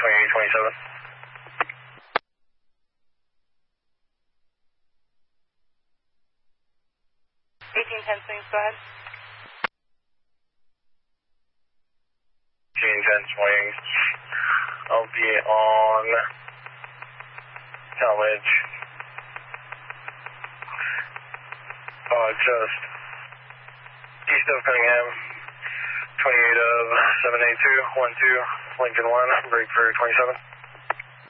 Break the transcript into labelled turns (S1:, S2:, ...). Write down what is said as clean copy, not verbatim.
S1: 2827.
S2: 1810 swings, go ahead.
S1: 1810 swings. I'll be on College. Just east of Cunningham. 28 of 782, 12, Lincoln 1, break for 27.